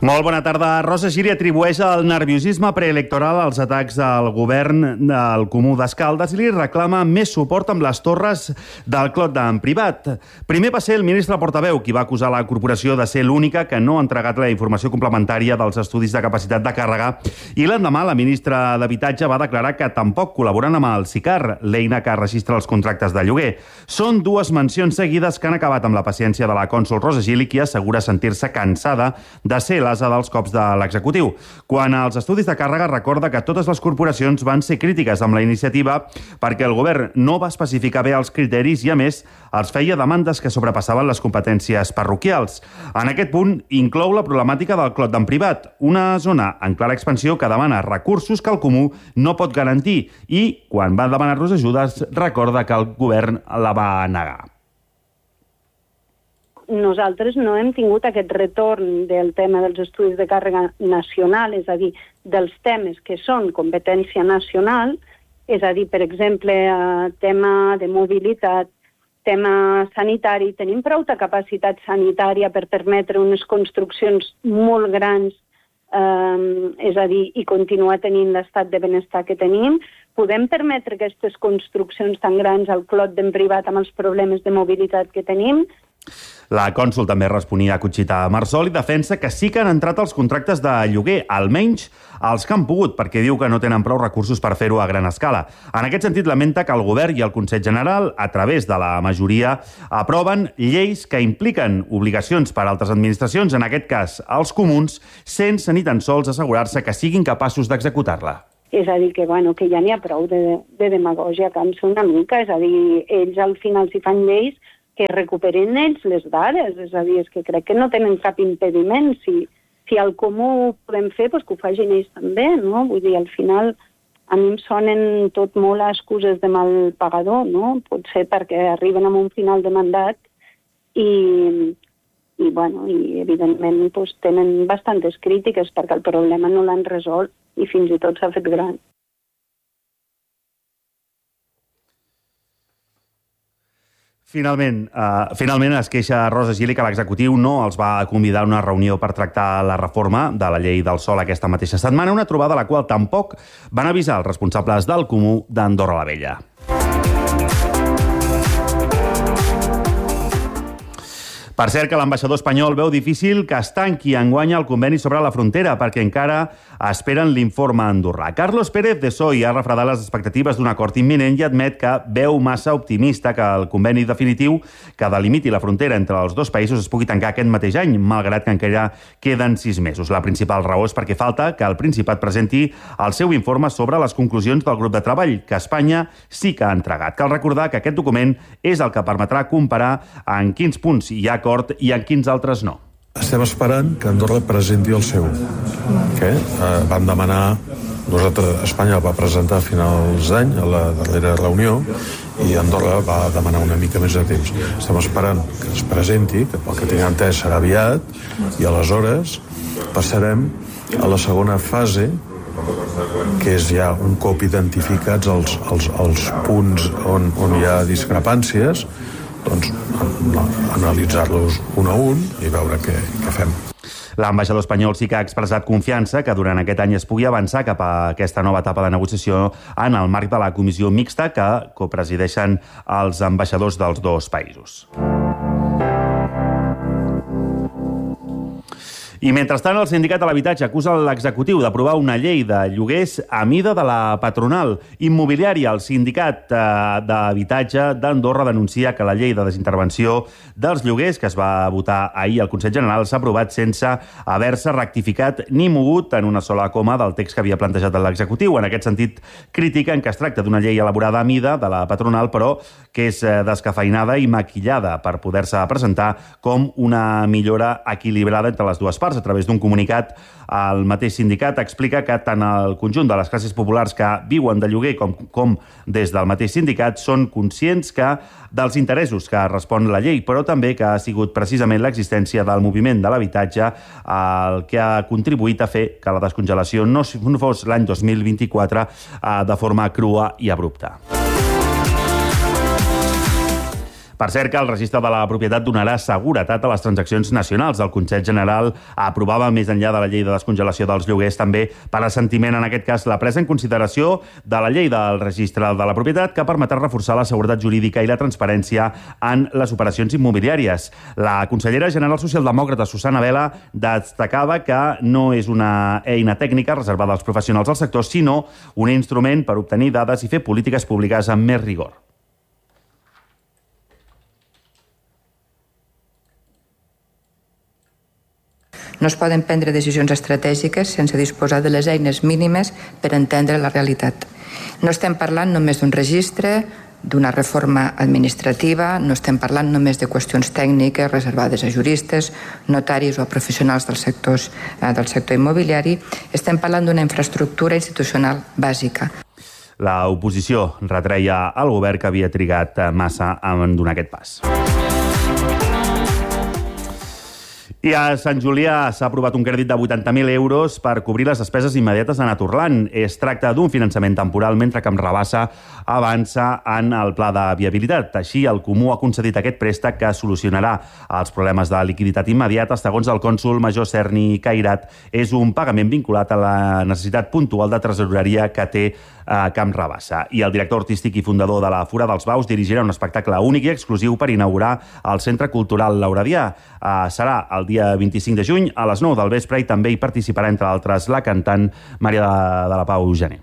Molt bona tarda. Rosa Giri atribueix el nerviosisme preelectoral als atacs del govern del Comú d'Escaldes i li reclama més suport amb les torres del Clot en privat. Primer va ser el ministre portaveu qui va acusar la corporació de ser l'única que no ha entregat la informació complementària dels estudis de capacitat de càrrega i l'endemà la ministra d'Habitatge va declarar que tampoc col·laboren amb el SICAR, l'eina que registra els contractes de lloguer. Són dues mencions seguides que han acabat amb la paciència de la cònsol Rosa Giri, qui assegura sentir-se cansada de ser l'asa dels cops de l'executiu. Quan als estudis de càrrega recorda que totes les corporacions van ser crítiques amb la iniciativa perquè el govern no va especificar bé els criteris i, a més, els feia demandes que sobrepassaven les competències parroquials. En aquest punt, inclou la problemàtica del Clot en privat, una zona en clara expansió que demana recursos que el Comú no pot garantir i, quan va demanar-los ajudes, recorda que el govern la va negar. Nosaltres no hem tingut aquest retorn del tema dels estudis de càrrega nacional, és a dir, dels temes que són competència nacional, és a dir, per exemple, tema de mobilitat, tema sanitari. Tenim prou capacitat sanitària per permetre unes construccions molt grans, és a dir, i continuar tenint l'estat de benestar que tenim. Podem permetre aquestes construccions tan grans al Clot en privat amb els problemes de mobilitat que tenim? La cònsol també responia a Conxita Marsol i defensa que sí que han entrat els contractes de lloguer, almenys els que han pogut, perquè diu que no tenen prou recursos per fer-ho a gran escala. En aquest sentit, lamenta que el govern i el Consell General, a través de la majoria, aproven lleis que impliquen obligacions per a altres administracions, en aquest cas els comuns, sense ni tan sols assegurar-se que siguin capaços d'executar-la. És a dir, que ja n'hi ha prou de demagògia, cansa una mica, és a dir, ells al final si fan lleis que recuperen ells les dades, és a dir, és que crec que no tenen cap impediment. Si al Comú ho podem fer, doncs que ho facin ells també, no? Vull dir, al final a mi em sonen tot molt a excuses de mal pagador, no? Potser perquè arriben a un final de mandat i evidentment doncs, tenen bastantes crítiques perquè el problema no l'han resolt i fins i tot s'ha fet gran. Finalment es queixa Rosa Giri que l'executiu no els va convidar a una reunió per tractar la reforma de la llei del sòl aquesta mateixa setmana, una trobada a la qual tampoc van avisar els responsables del Comú d'Andorra la Vella. Per cert, que l'ambaixador espanyol veu difícil que es tanqui enguany el conveni sobre la frontera perquè encara esperen l'informe andorrà. Carlos Pérez de Soy ha refredat les expectatives d'un acord imminent i admet que veu massa optimista que el conveni definitiu que delimiti la frontera entre els dos països es pugui tancar aquest mateix any, malgrat que encara queden 6 mesos. La principal raó és perquè falta que el Principat presenti el seu informe sobre les conclusions del grup de treball, que Espanya sí que ha entregat. Cal recordar que aquest document és el que permetrà comparar en quins punts hi ha acord i en quins altres no. Estem esperant que Andorra presenti el seu. Vam demanar, Espanya el va presentar a finals d'any, a la darrera reunió, i Andorra va demanar una mica més de temps. Estem esperant que es presenti, que pel que tinc entès serà aviat, i aleshores passarem a la segona fase, que és ja un cop identificats els punts on hi ha discrepàncies, doncs analitzar-los un a un i veure què fem. L'ambaixador espanyol sí que ha expressat confiança que durant aquest any es pugui avançar cap a aquesta nova etapa de negociació en el marc de la comissió mixta que copresideixen els ambaixadors dels dos països. I mentrestant, el Sindicat de l'Habitatge acusa l'executiu d'aprovar una llei de lloguers a mida de la patronal immobiliària. El Sindicat d'Habitatge d'Andorra denuncia que la llei de desintervenció dels lloguers, que es va votar ahir al Consell General, s'ha aprovat sense haver-se rectificat ni mogut en una sola coma del text que havia plantejat l'executiu. En aquest sentit, critiquen que es tracta d'una llei elaborada a mida de la patronal, però que és descafeinada i maquillada per poder-se presentar com una millora equilibrada entre les dues parts. A través d'un comunicat, el mateix sindicat explica que tant el conjunt de les classes populars que viuen de lloguer com des del mateix sindicat són conscients dels interessos que respon la llei, però també que ha sigut precisament l'existència del moviment de l'habitatge el que ha contribuït a fer que la descongelació no fos l'any 2024 de forma crua i abrupta. Per cert, que el registre de la propietat donarà seguretat a les transaccions nacionals. El Consell General aprovava, més enllà de la llei de descongelació dels lloguers, també per assentiment, en aquest cas, la presa en consideració de la llei del registre de la propietat, que permetrà reforçar la seguretat jurídica i la transparència en les operacions immobiliàries. La consellera general socialdemòcrata Susana Vela destacava que no és una eina tècnica reservada als professionals del sector, sinó un instrument per obtenir dades i fer polítiques públiques amb més rigor. No es poden prendre decisions estratègiques sense disposar de les eines mínimes per entendre la realitat. No estem parlant només d'un registre, d'una reforma administrativa, no estem parlant només de qüestions tècniques reservades a juristes, notaris o a professionals del sector immobiliari, estem parlant d'una infraestructura institucional bàsica. L'oposició retreia al govern que havia trigat massa en donar aquest pas. I a Sant Julià s'ha aprovat un crèdit de 80.000 euros per cobrir les despeses immediates de Naturland. Es tracta d'un finançament temporal, mentre que amb Rabassa avança en el pla de viabilitat. Així, el Comú ha concedit aquest préstec que solucionarà els problemes de liquiditat immediata. Segons el cònsol major Cerny Cairat, és un pagament vinculat a la necessitat puntual de tresoreria que té Camp Rabassa. I el director artístic i fundador de la Fura dels Baus dirigirà un espectacle únic i exclusiu per inaugurar el Centre Cultural Lauradià. Serà el dia 25 de juny a les 9 del vespre i també hi participarà, entre altres, la cantant Maria de la Pau Gené.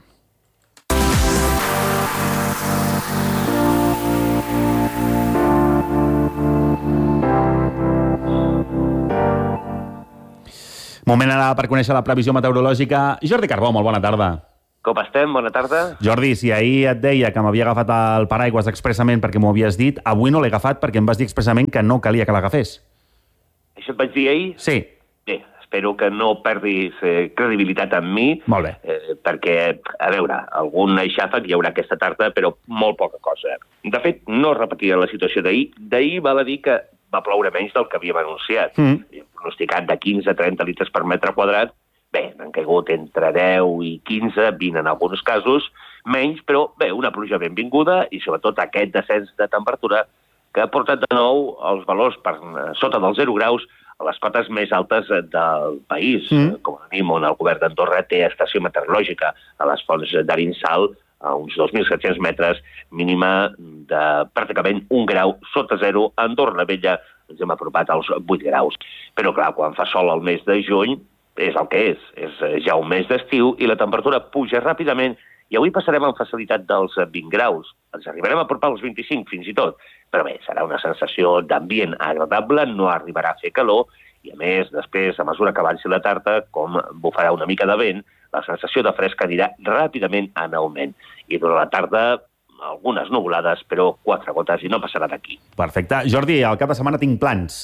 Moment ara per conèixer la previsió meteorològica. Jordi Carbó, molt bona tarda. Com estem? Bona tarda. Jordi, si ahir et deia que m'havia agafat el paraigües expressament perquè m'ho havies dit, avui no l'he agafat perquè em vas dir expressament que no calia que l'agafés. Això et vaig dir ahir? Sí. Bé, espero que no perdis credibilitat amb mi. Molt bé. Perquè, a veure, algun xàfec hi haurà aquesta tarda, però molt poca cosa. De fet, no repetiré la situació d'ahir. D'ahir val a dir que va ploure menys del que havíem anunciat. Pronosticat de 15 a 30 litres per metre quadrat. Bé, han caigut entre 10 i 15, 20 en alguns casos, menys, però bé, una pluja benvinguda i sobretot aquest descens de temperatura que ha portat de nou els valors per sota dels 0 graus a les cotes més altes del país. Com a mínim, on el govern d'Andorra té estació meteorològica a les fonts d'Arinsal, a uns 2.700 metres, mínima de pràcticament 1 grau sota 0. A Andorra la Vella ens hem apropat als 8 graus. Però clar, quan fa sol al mes de juny, és el que és ja un mes d'estiu i la temperatura puja ràpidament i avui passarem amb facilitat dels 20 graus. Ens arribarem a apropar als 25 fins i tot, però bé, serà una sensació d'ambient agradable, no arribarà a fer calor i a més, després, a mesura que avanci la tarda, com bufarà una mica de vent, la sensació de fresc anirà ràpidament en augment. I durant la tarda, algunes nuvolades, però 4 gotes i no passarà d'aquí. Perfecte. Jordi, al cap de setmana tinc plans.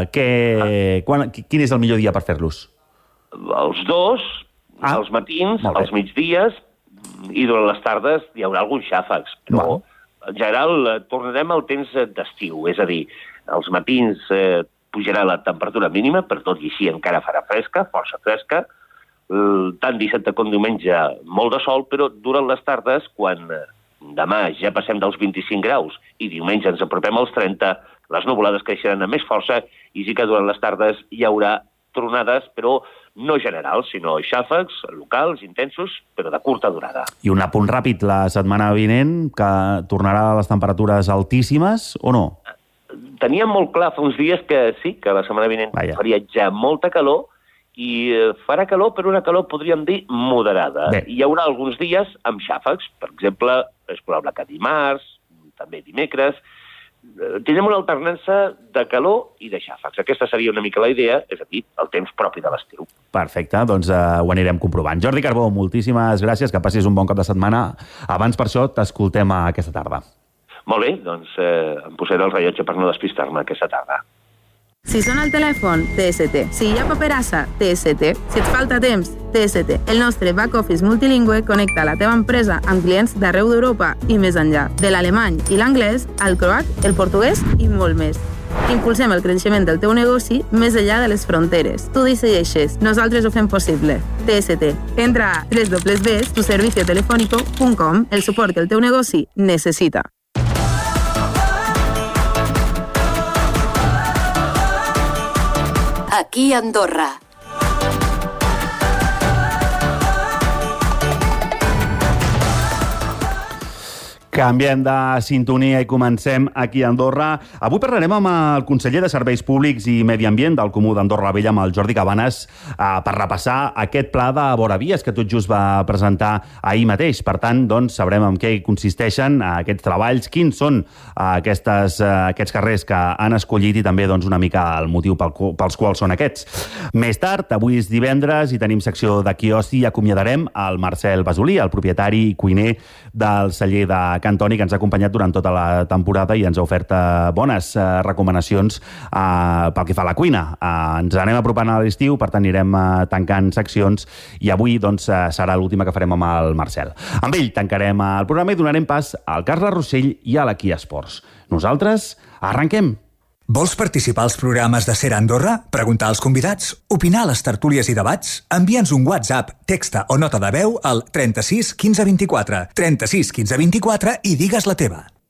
Quin és el millor dia per fer-los? Els dos, els matins, els migdies, i durant les tardes hi haurà alguns xàfecs, però en general tornarem al temps d'estiu, és a dir, els matins pujarà la temperatura mínima, per tot i així encara farà fresca, força fresca, tant dissabte com diumenge molt de sol, però durant les tardes, quan demà ja passem dels 25 graus i diumenge ens apropem als 30, les nuvolades creixeran amb més força i sí que durant les tardes hi haurà tronades, però no generals, sinó xàfecs locals, intensos, però de curta durada. I un apunt ràpid, la setmana vinent, que tornarà a les temperatures altíssimes, o no? Teníem molt clar fa uns dies que sí, que la setmana vinent faria ja molta calor, i farà calor, però una calor, podríem dir, moderada. Hi haurà alguns dies amb xàfecs, per exemple, és probable que dimarts, també dimecres, tindrem una alternança de calor i de xàfecs. Aquesta seria una mica la idea, és a dir, el temps propi de l'estiu. Perfecte, doncs ho anirem comprovant. Jordi Carbó, moltíssimes gràcies, que passis un bon cap de setmana. Abans, per això, t'escoltem aquesta tarda. Molt bé, doncs em posaré el rellotge per no despistar-me aquesta tarda. Si sona el telèfon, TST. Si hi ha paperassa, TST. Si et falta temps, TST. El nostre back-office multilingüe connecta la teva empresa amb clients d'arreu d'Europa i més enllà. De l'alemany i l'anglès, al croat, el portuguès i molt més. Impulsem el creixement del teu negoci més enllà de les fronteres. Tu decideixes, nosaltres ho fem possible. TST. Entra a www.tuserviciotelefónico.com, el suport que el teu negoci necessita. aquí a Andorra. Canviem de sintonia i comencem aquí a Andorra. Avui parlarem amb el conseller de Serveis Públics i Medi Ambient del Comú d'Andorra la Vella, amb el Jordi Cabanes, per repassar aquest pla de voravies que tot just va presentar ahir mateix. Per tant, doncs, sabrem en què consisteixen aquests treballs, quins són aquests carrers que han escollit i també doncs, una mica el motiu pels quals són aquests. Més tard, avui és divendres i tenim secció de quiosc i acomiadarem el Marcel Basolí, el propietari i cuiner del celler de Can Toni, que ens ha acompanyat durant tota la temporada i ens ha ofert bones recomanacions pel que fa a la cuina. Ens anem apropant a l'estiu, per tant anirem tancant seccions i avui doncs, serà l'última que farem amb el Marcel. Amb ell tancarem el programa i donarem pas al Carles Rossell i a la Kia Sports. Nosaltres arrenquem! Vols participar als programes de Ser Andorra? Preguntar als convidats? Opinar a les tertúlies i debats? Envia'ns un WhatsApp, texta o nota de veu al 36 15 24. 36 15 24 i digues la teva.